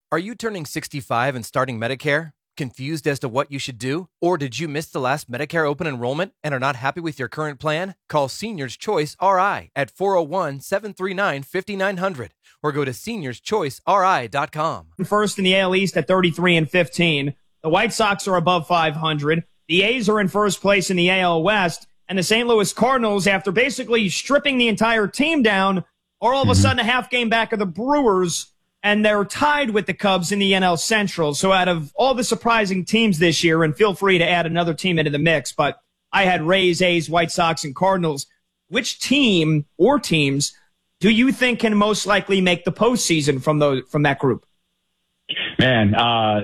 Are you turning 65 and starting Medicare? Confused as to what you should do? Or did you miss the last Medicare open enrollment and are not happy with your current plan? Call Seniors Choice RI at 401-739-5900 or go to seniorschoiceri.com. First in the AL East at 33-15. The White Sox are above 500. The A's are in first place in the AL West. And the St. Louis Cardinals, after basically stripping the entire team down, are all of a sudden a half game back of the Brewers, and they're tied with the Cubs in the NL Central. So out of all the surprising teams this year, and feel free to add another team into the mix, but I had Rays, A's, White Sox, and Cardinals. Which team or teams do you think can most likely make the postseason from that group? Man, I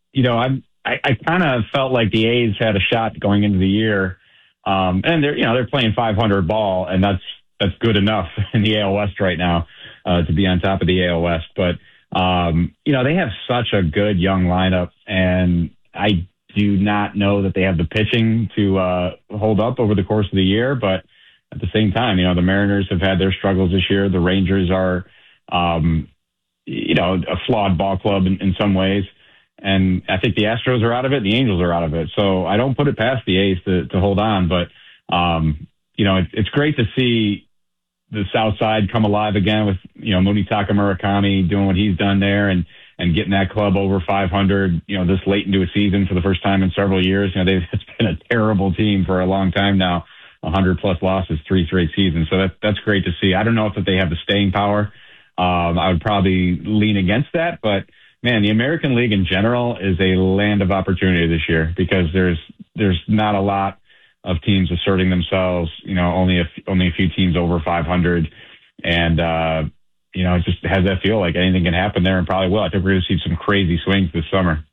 kind of felt like the A's had a shot going into the year, and they're playing 500 ball, and that's good enough in the AL West right now to be on top of the AL West. But they have such a good young lineup, and I do not know that they have the pitching to hold up over the course of the year. But at the same time, the Mariners have had their struggles this year. The Rangers are, a flawed ball club in some ways. And I think the Astros are out of it. The Angels are out of it. So I don't put it past the A's to hold on. But, it's great to see the South Side come alive again with, Munetaka Murakami doing what he's done there and getting that club over 500, this late into a season for the first time in several years. It's been a terrible team for a long time now, 100-plus losses, 3 straight seasons. So that's great to see. I don't know if they have the staying power. I would probably lean against that, but man, the American League in general is a land of opportunity this year because there's not a lot of teams asserting themselves. Only a few teams over 500, and it just has that feel like anything can happen there, and probably will. I think we're going to see some crazy swings this summer.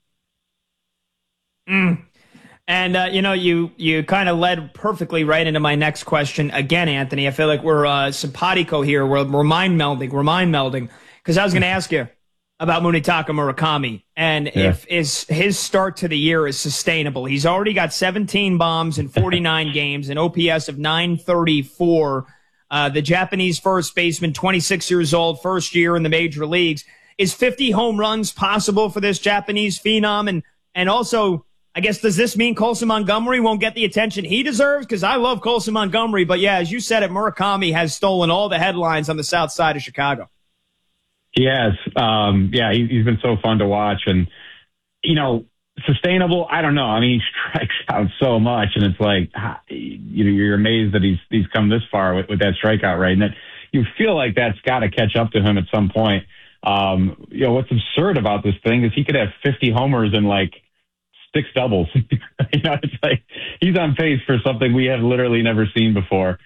And you kind of led perfectly right into my next question again, Anthony. I feel like we're simpatico here. We're mind melding, because I was going to ask you about Munetaka Murakami and if his start to the year is sustainable. He's already got 17 bombs in 49 games, an OPS of 934. The Japanese first baseman, 26 years old, first year in the major leagues. Is 50 home runs possible for this Japanese phenom? And also, I guess, does this mean Colson Montgomery won't get the attention he deserves? Because I love Colson Montgomery, but yeah, as you said it, Murakami has stolen all the headlines on the south side of Chicago. He has. He's been so fun to watch. And, sustainable, I don't know. I mean, he strikes out so much, and it's like, you're amazed that he's come this far with that strikeout rate. And that you feel like that's got to catch up to him at some point. What's absurd about this thing is he could have 50 homers and, 6 doubles. It's like he's on pace for something we have literally never seen before.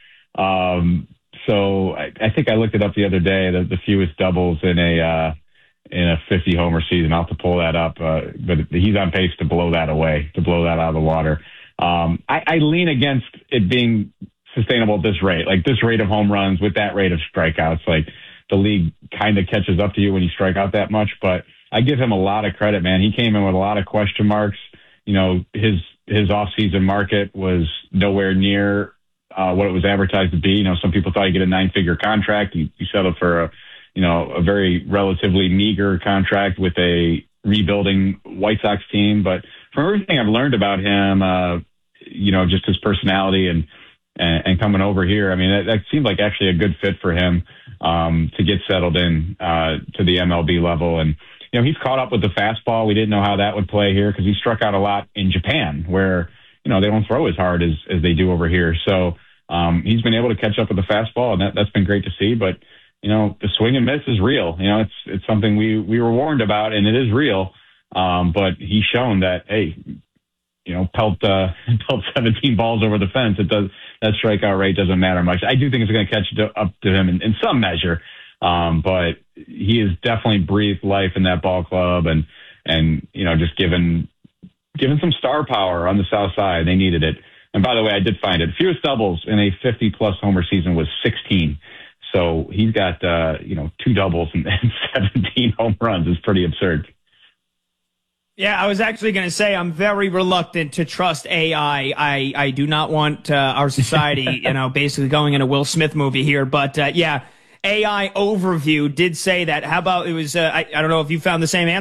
So I think I looked it up the other day, the fewest doubles in a 50 homer season. I'll have to pull that up, but he's on pace to blow that away, to blow that out of the water. I lean against it being sustainable at this rate, like this rate of home runs with that rate of strikeouts. Like the league kind of catches up to you when you strike out that much, but I give him a lot of credit, man. He came in with a lot of question marks. His off-season market was nowhere near what it was advertised to be. Some people thought he'd get a 9-figure contract. He settled for a very relatively meager contract with a rebuilding White Sox team. But from everything I've learned about him, just his personality and coming over here, I mean, that seemed like actually a good fit for him to get settled in to the MLB level. And, he's caught up with the fastball. We didn't know how that would play here because he struck out a lot in Japan where, they don't throw as hard as they do over here. So he's been able to catch up with the fastball, and that's been great to see. But, the swing and miss is real. It's something we were warned about, and it is real. But he's shown that, hey, pelt 17 balls over the fence. That strikeout rate doesn't matter much. I do think it's going to catch up to him in some measure. But he has definitely breathed life in that ball club and just given some star power on the south side. They needed it. And by the way, I did find it. Fewest doubles in a 50-plus homer season was 16. So he's got, 2 doubles and 17 home runs. It's pretty absurd. Yeah, I was actually going to say I'm very reluctant to trust AI. I do not want our society, basically going in a Will Smith movie here. But, AI Overview did say that. How about it was, I don't know if you found the same answer.